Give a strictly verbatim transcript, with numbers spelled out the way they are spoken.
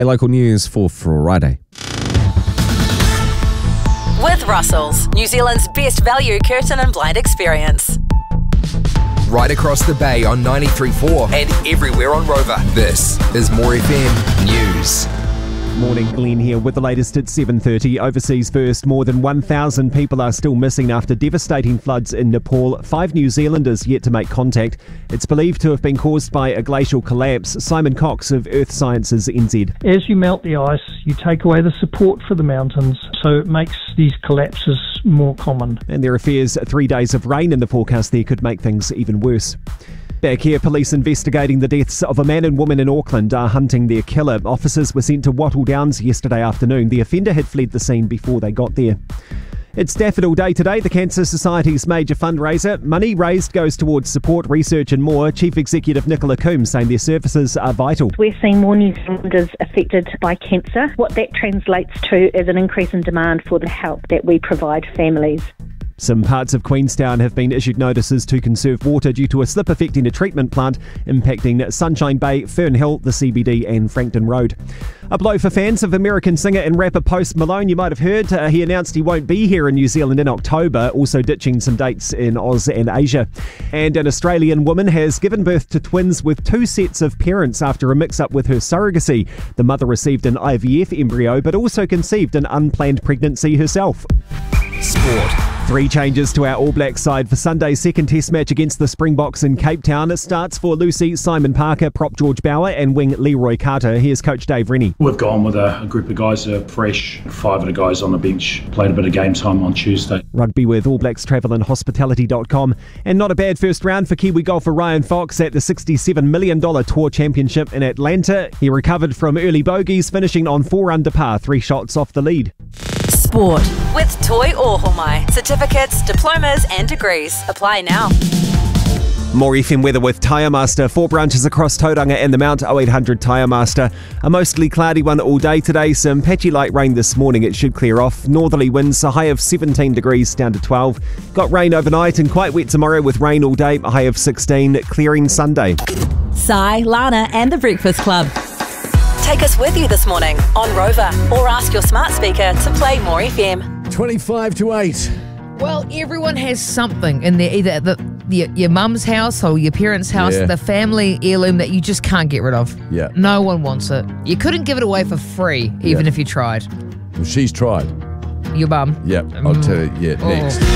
A local news for Friday. With Russell's, New Zealand's best value curtain and blind experience. Right across the bay on ninety-three point four and everywhere on Rover. This is More F M News. Morning, Glenn here with the latest at seven thirty. Overseas first, more than one thousand people are still missing after devastating floods in Nepal. Five New Zealanders yet to make contact. It's believed to have been caused by a glacial collapse. Simon Cox of Earth Sciences N Z. As you melt the ice, you take away the support for the mountains, so it makes these collapses more common. And there are fears three days of rain in the forecast there could make things even worse. Back here, police investigating the deaths of a man and woman in Auckland are hunting their killer. Officers were sent to Wattle Downs yesterday afternoon. The offender had fled the scene before they got there. It's Daffodil Day today, the Cancer Society's major fundraiser. Money raised goes towards support, research and more. Chief Executive Nicola Coombs saying their services are vital. We're seeing more New Zealanders affected by cancer. What that translates to is an increase in demand for the help that we provide families. Some parts of Queenstown have been issued notices to conserve water due to a slip affecting a treatment plant impacting Sunshine Bay, Fern Hill, the C B D and Frankton Road. A blow for fans of American singer and rapper Post Malone. You might have heard uh, he announced he won't be here in New Zealand in October, also ditching some dates in Oz and Asia. And an Australian woman has given birth to twins with two sets of parents after a mix-up with her surrogacy. The mother received an I V F embryo but also conceived an unplanned pregnancy herself. Sport. Three changes to our All Blacks side for Sunday's second test match against the Springboks in Cape Town. It starts for Lucy, Simon Parker, prop George Bower and wing Leroy Carter. Here's coach Dave Rennie. We've gone with a, a group of guys that are fresh. Five of the guys on the bench played a bit of game time on Tuesday. Rugby with All Blacks Travel and Hospitality dot com. And not a bad first round for Kiwi golfer Ryan Fox at the sixty-seven million dollars Tour Championship in Atlanta. He recovered from early bogeys, finishing on four under par, three shots off the lead. Sport with Toi Ohomai. Certificates, diplomas and degrees. Apply now. More F M weather with Tyre Master. Four branches across Tauranga and the Mount. oh eight hundred Tyre Master. A mostly cloudy one all day today. Some patchy light rain this morning. It should clear off. Northerly winds, a high of seventeen degrees down to twelve. Got rain overnight and quite wet tomorrow with rain all day. A high of sixteen. Clearing Sunday. Sai, Lana and the Breakfast Club. Take us with you this morning on Rover or ask your smart speaker to play More F M. twenty-five to eight. Well, everyone has something in there, either at the, your, your mum's house or your parents' house, Yeah. the family heirloom that you just can't get rid of. Yeah. No one wants it. You couldn't give it away for free, even Yeah. if you tried. Well, she's tried. Your mum. Yeah, I'll tell you. Yeah, Oh. next.